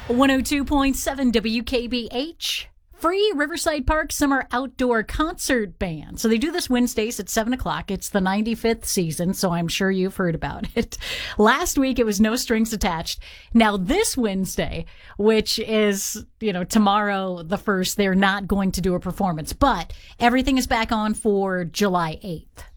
102.7 WKBH. Free Riverside Park Summer Outdoor Concert Band. So they do this Wednesdays at 7 o'clock. It's the 95th season, so I'm sure you've heard about it. Last week, it was no strings attached. Now, this Wednesday, which is, tomorrow the 1st, they're not going to do a performance. But everything is back on for July 8th.